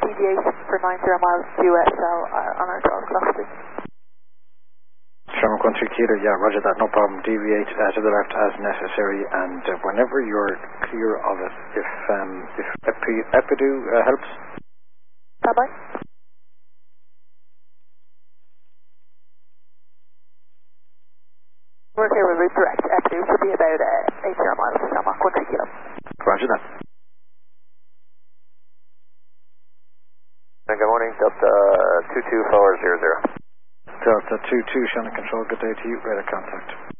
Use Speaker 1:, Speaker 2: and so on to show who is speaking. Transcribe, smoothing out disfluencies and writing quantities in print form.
Speaker 1: deviation for 90 miles QSL on our dog velocity.
Speaker 2: Shamrock 13 Kilo, yeah, roger that, no problem. Deviate to the left as necessary, and whenever you're clear of it, if Epidu helps.
Speaker 1: Bye-bye. We're here with route direct. Epidu should be about 80 miles to Shamrock 13 Kilo.
Speaker 2: Roger that.
Speaker 3: Good morning, Delta 22400.
Speaker 2: Delta 22, Shannon Control, good day to you, radar contact.